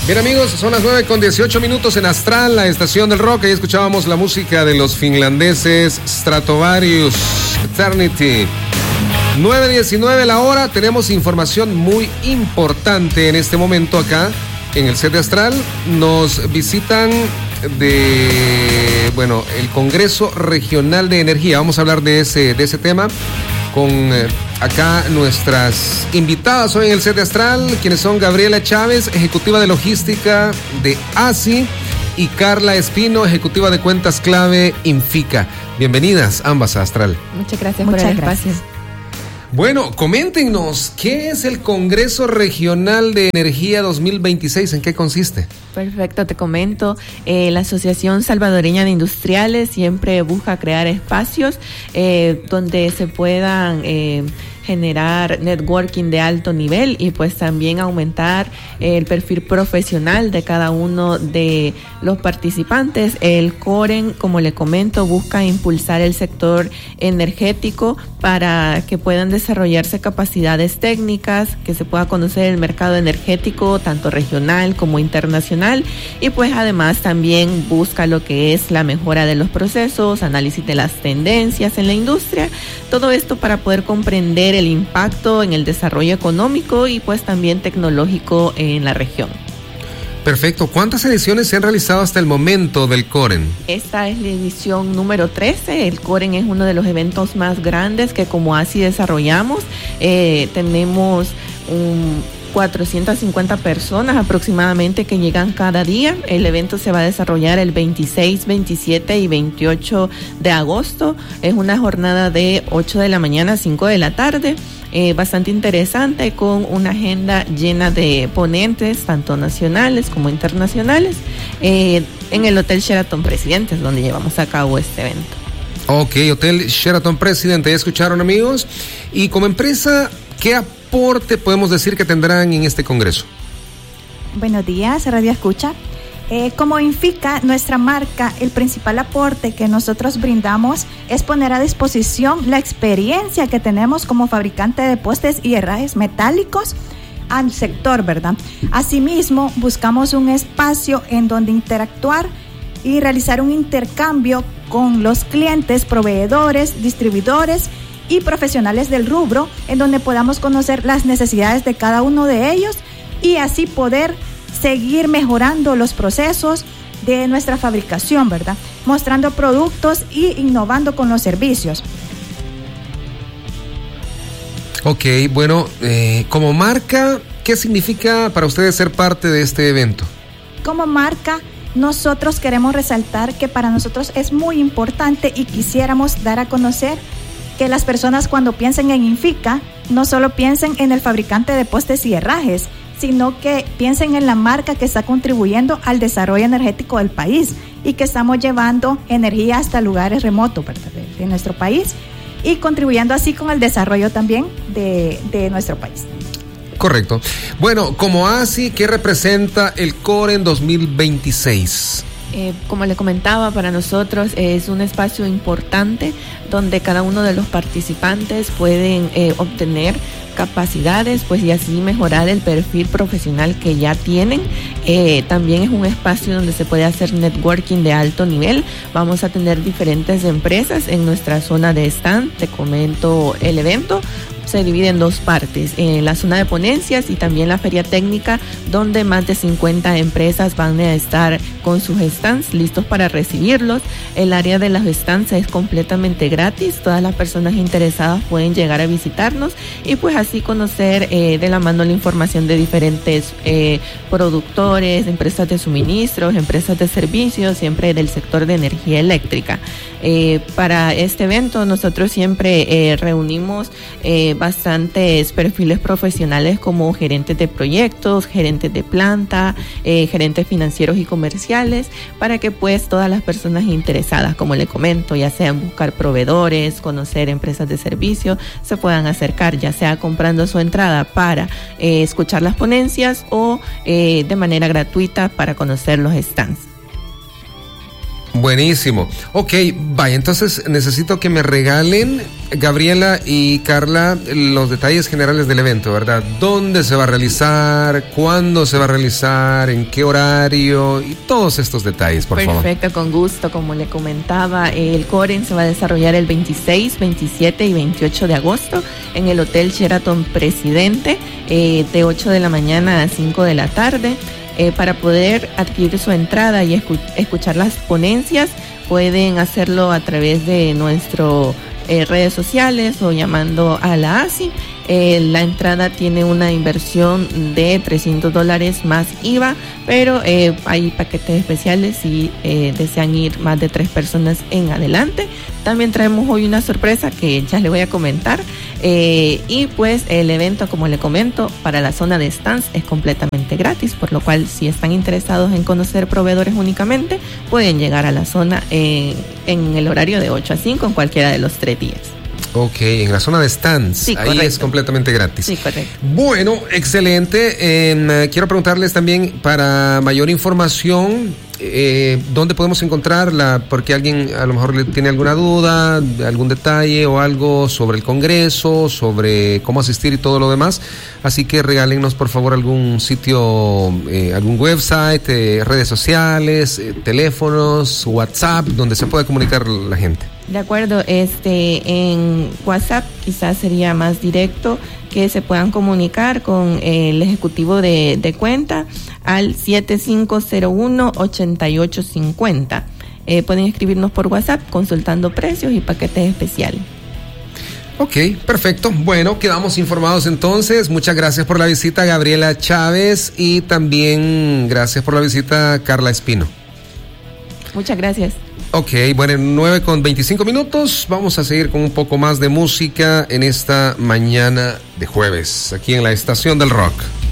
Bien amigos, son las 9:18 en Astral, la estación del rock. Ahí escuchábamos la música de los finlandeses Stratovarius Eternity. 9:19 la hora, tenemos información muy importante en este momento acá en el set de Astral. Nos visitan el Congreso Regional de Energía. Vamos a hablar de ese tema con acá nuestras invitadas hoy en el set de Astral, quienes son Gabriela Chávez, ejecutiva de logística de ASI, y Carla Espino, ejecutiva de cuentas clave Infica. Bienvenidas ambas a Astral. Muchas gracias por el espacio. Bueno, coméntenos, ¿qué es el Congreso Regional de Energía 2026? ¿En qué consiste? Perfecto, te comento. La Asociación Salvadoreña de Industriales siempre busca crear espacios donde se puedan generar networking de alto nivel y pues también aumentar el perfil profesional de cada uno de los participantes. El COREN, como le comento, busca impulsar el sector energético para que puedan desarrollarse capacidades técnicas, que se pueda conocer el mercado energético tanto regional como internacional, y pues además también busca lo que es la mejora de los procesos, análisis de las tendencias en la industria, todo esto para poder comprender el impacto en el desarrollo económico y pues también tecnológico en la región. Perfecto. ¿Cuántas ediciones se han realizado hasta el momento del COREN? Esta es la edición número 13. El COREN es uno de los eventos más grandes que como ASI desarrollamos. Tenemos 450 personas aproximadamente que llegan cada día. El evento se va a desarrollar el 26, 27 y 28 de agosto. Es una jornada de 8 de la mañana a 5 de la tarde. Bastante interesante, con una agenda llena de ponentes, tanto nacionales como internacionales, en el Hotel Sheraton Presidentes, donde llevamos a cabo este evento. Ok, Hotel Sheraton Presidente, ¿ya escucharon amigos? Y como empresa, ¿qué aporte podemos decir que tendrán en este congreso? Buenos días, Radio Escucha. Como Infica, nuestra marca, el principal aporte que nosotros brindamos es poner a disposición la experiencia que tenemos como fabricante de postes y herrajes metálicos al sector, ¿verdad? Asimismo, buscamos un espacio en donde interactuar y realizar un intercambio con los clientes, proveedores, distribuidores y profesionales del rubro, en donde podamos conocer las necesidades de cada uno de ellos y así poder seguir mejorando los procesos de nuestra fabricación, ¿verdad? Mostrando productos y innovando con los servicios. Ok, bueno, como marca, ¿qué significa para ustedes ser parte de este evento? Como marca, nosotros queremos resaltar que para nosotros es muy importante y quisiéramos dar a conocer que las personas cuando piensen en Infica, no solo piensen en el fabricante de postes y herrajes, sino que piensen en la marca que está contribuyendo al desarrollo energético del país y que estamos llevando energía hasta lugares remotos, ¿verdad?, de nuestro país, y contribuyendo así con el desarrollo también de nuestro país. Correcto. Bueno, como ASI, ¿qué representa el COREN 2026? Como le comentaba, para nosotros es un espacio importante donde cada uno de los participantes pueden obtener capacidades, pues, y así mejorar el perfil profesional que ya tienen. También es un espacio donde se puede hacer networking de alto nivel. Vamos a tener diferentes empresas en nuestra zona de stand. Te comento el evento. Se divide en dos partes, la zona de ponencias y también la feria técnica, donde más de 50 empresas van a estar con sus stands listos para recibirlos. El área de las stands es completamente gratis, todas las personas interesadas pueden llegar a visitarnos y pues así conocer de la mano la información de diferentes productores, empresas de suministros, empresas de servicios, siempre del sector de energía eléctrica. Para este evento nosotros siempre reunimos bastantes perfiles profesionales como gerentes de proyectos, gerentes de planta, gerentes financieros y comerciales, para que pues todas las personas interesadas, como le comento, ya sean buscar proveedores, conocer empresas de servicio, se puedan acercar, ya sea comprando su entrada para escuchar las ponencias o de manera gratuita para conocer los stands. Buenísimo. Ok, vaya, entonces necesito que me regalen, Gabriela y Carla, los detalles generales del evento, ¿verdad? ¿Dónde se va a realizar? ¿Cuándo se va a realizar? ¿En qué horario? Y todos estos detalles, por favor. Perfecto, con gusto. Como le comentaba, el Coren se va a desarrollar el 26, 27 y 28 de agosto en el Hotel Sheraton Presidente, de 8 de la mañana a 5 de la tarde. Para poder adquirir su entrada y escuchar las ponencias, pueden hacerlo a través de nuestras redes sociales o llamando a la ASI. La entrada tiene una inversión de $300 más IVA, pero hay paquetes especiales si desean ir más de 3 personas en adelante. También traemos hoy una sorpresa que ya le voy a comentar, y pues el evento, como le comento, para la zona de stands es completamente gratis, por lo cual si están interesados en conocer proveedores únicamente, pueden llegar a la zona en el horario de 8 a 5 en cualquiera de los 3 días. Ok, en la zona de stands, sí, ahí correcto. Es completamente gratis. Sí, correcto. Bueno, excelente. Quiero preguntarles también para mayor información, ¿dónde podemos encontrarla? Porque alguien a lo mejor tiene alguna duda, algún detalle o algo sobre el Congreso, sobre cómo asistir y todo lo demás. Así que regálennos por favor algún sitio, algún website, redes sociales, teléfonos, WhatsApp, donde se pueda comunicar la gente. De acuerdo, en WhatsApp quizás sería más directo que se puedan comunicar con el ejecutivo de cuenta al 7501-8850. Pueden escribirnos por WhatsApp consultando precios y paquetes especiales. Ok, perfecto. Bueno, quedamos informados entonces. Muchas gracias por la visita, Gabriela Chávez, y también gracias por la visita, Carla Espino. Muchas gracias. Ok, bueno, 9:25. Vamos a seguir con un poco más de música en esta mañana de jueves, aquí en la Estación del Rock.